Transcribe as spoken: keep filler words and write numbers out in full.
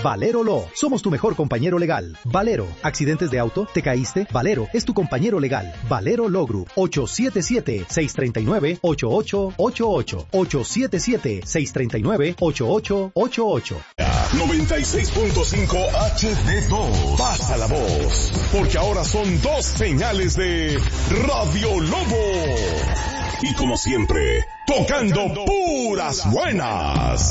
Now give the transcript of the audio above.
Valero Law. Somos tu mejor compañero legal. Valero. ¿Accidentes de auto? ¿Te caíste? Valero es tu compañero legal. Valero Law Group. ocho siete siete, seis tres nueve, ocho ocho ocho ocho. ocho siete siete, seis tres nueve, ocho ocho ocho ocho. noventa y seis punto cinco H D dos. Pasa la voz. Porque ahora son dos señales de Radio Lobo. Y como siempre, tocando puras buenas.